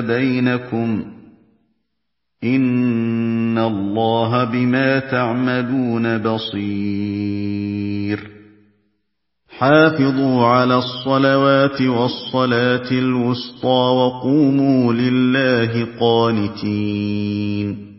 بَيْنَكُمْ ۚ إِنَّ اللَّهَ بِمَا تَعْمَلُونَ بَصِيرٌ. حَافِظُوا عَلَى الصَّلَوَاتِ وَالصَّلَاةِ الْوُسْطَىٰ وَقُومُوا لِلَّهِ قَانِتِينَ